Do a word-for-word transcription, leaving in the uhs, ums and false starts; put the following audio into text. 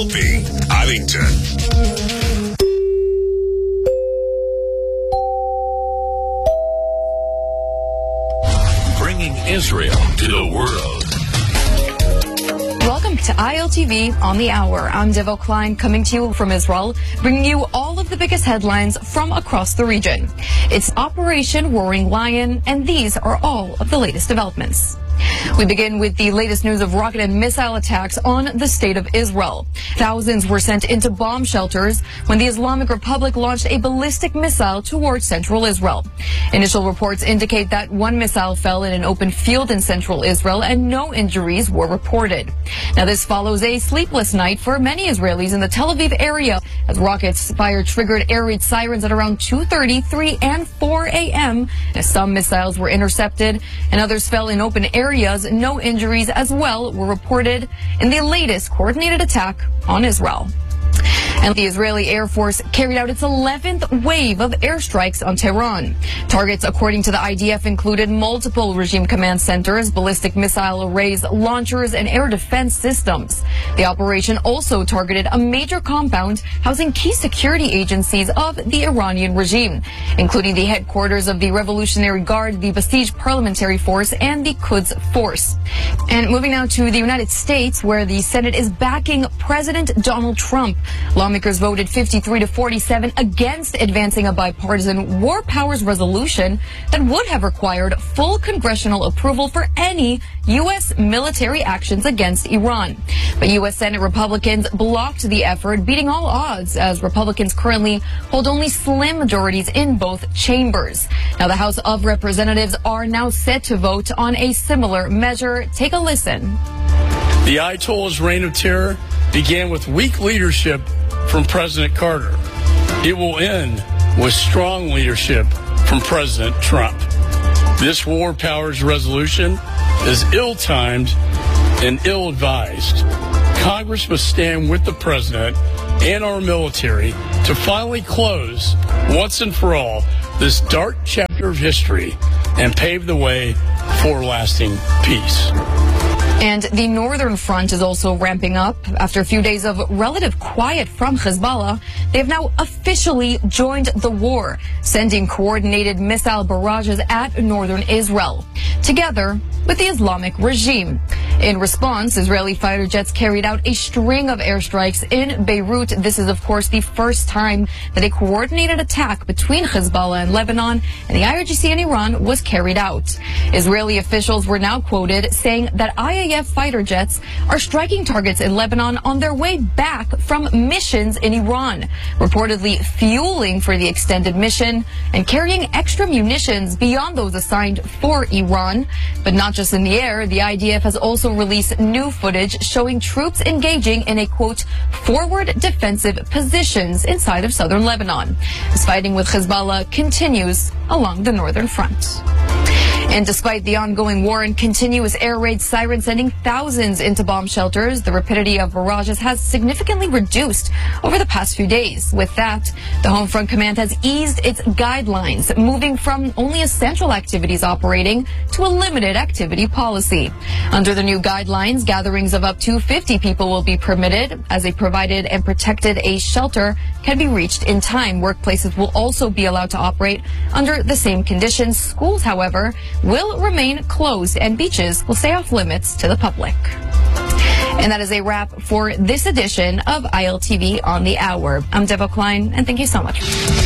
B. Arlington. Bringing Israel to the world. Welcome to I L T V on the Hour. I'm Devo Klein, coming to you from Israel, bringing you all of the biggest headlines from across the region. It's Operation Roaring Lion, and these are all of the latest developments. We begin with the latest news of rocket and missile attacks on the state of Israel. Thousands were sent into bomb shelters when the Islamic Republic launched a ballistic missile towards central Israel. Initial reports indicate that one missile fell in an open field in central Israel and no injuries were reported. Now, this follows a sleepless night for many Israelis in the Tel Aviv area as rockets fired triggered air raid sirens at around two thirty, three, and four a m As some missiles were intercepted and others fell in open areas. No injuries as well were reported in the latest coordinated attack on Israel. And the Israeli Air Force carried out its eleventh wave of airstrikes on Tehran. Targets, according to the I D F, included multiple regime command centers, ballistic missile arrays, launchers, and air defense systems. The operation also targeted a major compound housing key security agencies of the Iranian regime, including the headquarters of the Revolutionary Guard, the Basij Parliamentary Force, and the Quds Force. And moving now to the United States, where the Senate is backing President Donald Trump. Lawmakers voted fifty-three to forty-seven against advancing a bipartisan war powers resolution that would have required full congressional approval for any U S military actions against Iran. But U S Senate Republicans blocked the effort, beating all odds, as Republicans currently hold only slim majorities in both chambers. Now, the House of Representatives are now set to vote on a similar measure. Take a listen. The Ayatollah's reign of terror began with weak leadership from President Carter. It will end with strong leadership from President Trump. This war powers resolution is ill-timed and ill-advised. Congress must stand with the president and our military to finally close, once and for all, this dark chapter of history and pave the way for lasting peace. And the northern front is also ramping up. After a few days of relative quiet from Hezbollah, they have now officially joined the war, sending coordinated missile barrages at northern Israel, together with the Islamic regime. In response, Israeli fighter jets carried out a string of airstrikes in Beirut. This is, of course, the first time that a coordinated attack between Hezbollah and Lebanon and the I R G C and Iran was carried out. Israeli officials were now quoted saying that I A F fighter jets are striking targets in Lebanon on their way back from missions in Iran, reportedly fueling for the extended mission and carrying extra munitions beyond those assigned for Iran. But not just in the air, the I D F has also released new footage showing troops engaging in a, quote, forward defensive positions inside of southern Lebanon, as fighting with Hezbollah continues along the northern front. And despite the ongoing war and continuous air raid sirens sending thousands into bomb shelters, the rapidity of barrages has significantly reduced over the past few days. With that, the Home Front Command has eased its guidelines, moving from only essential activities operating to a limited activity policy. Under the new guidelines, gatherings of up to fifty people will be permitted, as a provided and protected a shelter can be reached in time. Workplaces will also be allowed to operate under the same conditions. Schools, however, will remain closed, and beaches will stay off limits to the public. And that is a wrap for this edition of I L T V on the Hour. I'm Devo Klein, and thank you so much.